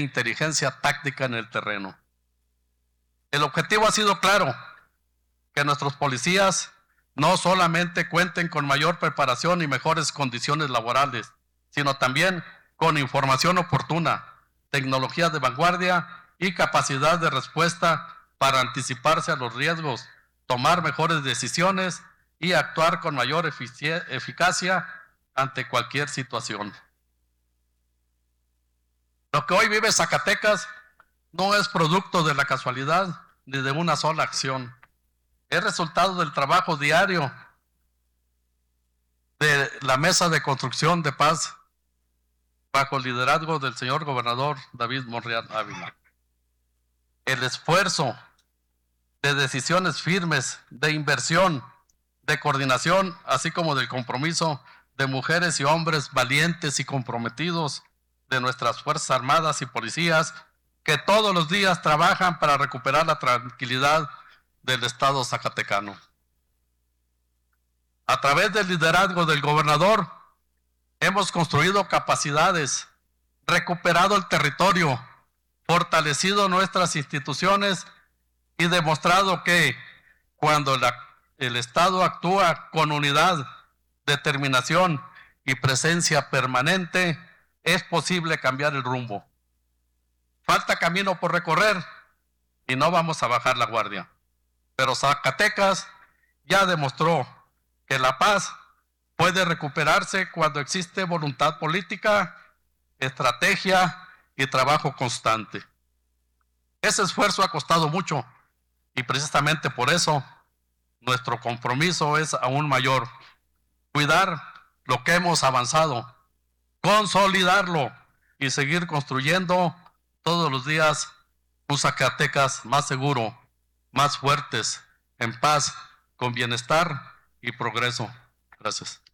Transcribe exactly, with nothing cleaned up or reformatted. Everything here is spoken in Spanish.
inteligencia táctica en el terreno. El objetivo ha sido claro, que nuestros policías no solamente cuenten con mayor preparación y mejores condiciones laborales, sino también con información oportuna, tecnología de vanguardia y capacidad de respuesta para anticiparse a los riesgos, tomar mejores decisiones y actuar con mayor eficacia ante cualquier situación. Lo que hoy vive Zacatecas no es producto de la casualidad ni de una sola acción. Es resultado del trabajo diario de la Mesa de Construcción de Paz bajo el liderazgo del señor gobernador David Monreal Ávila. El esfuerzo de decisiones firmes, de inversión, de coordinación, así como del compromiso de mujeres y hombres valientes y comprometidos de nuestras Fuerzas Armadas y Policías, que todos los días trabajan para recuperar la tranquilidad del Estado zacatecano. A través del liderazgo del gobernador, hemos construido capacidades, recuperado el territorio, fortalecido nuestras instituciones y demostrado que cuando la, el Estado actúa con unidad, determinación y presencia permanente, es posible cambiar el rumbo. Falta camino por recorrer y no vamos a bajar la guardia. Pero Zacatecas ya demostró que la paz puede recuperarse cuando existe voluntad política, estrategia y trabajo constante. Ese esfuerzo ha costado mucho y precisamente por eso nuestro compromiso es aún mayor. Cuidar lo que hemos avanzado, consolidarlo y seguir construyendo todos los días un Zacatecas más seguro, más fuertes, en paz, con bienestar y progreso. Gracias.